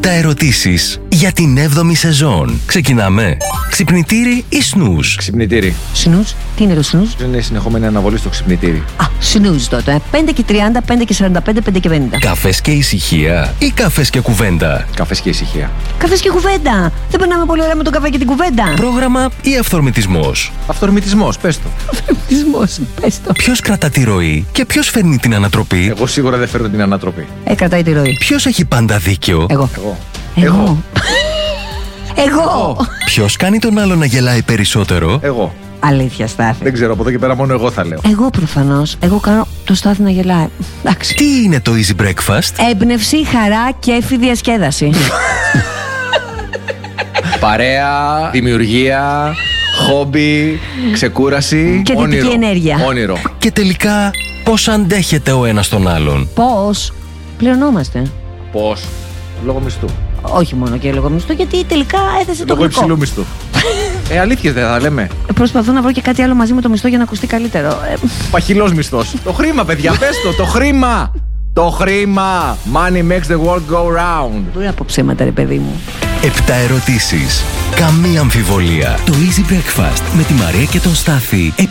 ερωτήσεις για την 7η σεζόν. Ξεκινάμε. Ξυπνητήρι ή σνουζ? Ξυπνητήρι. Σνουζ. Τι είναι το σνουζ? Είναι συνεχόμενη αναβολή στο ξυπνητήρι. Α, σνουζ τότε. 5 και 30, 5 και 45, 5 και 50. Καφές και ησυχία ή καφές και κουβέντα? Καφές και ησυχία. Καφές και κουβέντα. Δεν περνάμε πολύ ωραία με τον καφέ και την κουβέντα. Πρόγραμμα ή αυθορμητισμός? Αυθορμητισμός, πες το. Αυθορμητισμός, πες το. Ποιος κρατά τη ροή και ποιος φέρνει την ανατροπή? Εγώ σίγουρα δεν φέρνω την ανατροπή. Κρατάει τη ροή. Ποιος έχει πάντα δίκιο? Εγώ. Ποιος κάνει τον άλλο να γελάει περισσότερο? Εγώ. Αλήθεια, Στάθη. Δεν ξέρω, από εδώ και πέρα μόνο εγώ θα λέω. Εγώ προφανώς. Εγώ κάνω το Στάθη να γελάει. Εντάξει. Τι είναι το Easy Breakfast? Έμπνευση, χαρά, κέφι, διασκέδαση. Παρέα, δημιουργία, χόμπι, ξεκούραση. Και δυτική ενέργεια. Όνειρο. Και τελικά πώς αντέχετε ο ένας τον άλλον? Πώς πληρωνόμαστε? Πώς? Λόγω μισθού. Όχι μόνο και λόγω μισθού, γιατί τελικά έθεσε το Λόγω γλυκό. υψηλού μισθού. Αλήθειες δεν θα λέμε. Προσπαθώ να βρω και κάτι άλλο μαζί με το μισθό για να ακουστεί καλύτερο. Παχυλός μισθός. Το χρήμα, παιδιά, πες το χρήμα. Το χρήμα. Money makes the world go round. Μπορεί από ψέματα, ρε παιδί μου. 7 ερωτήσεις. Καμία αμφιβολία. Το Easy Breakfast με τη Μαρία και τον Στάθη.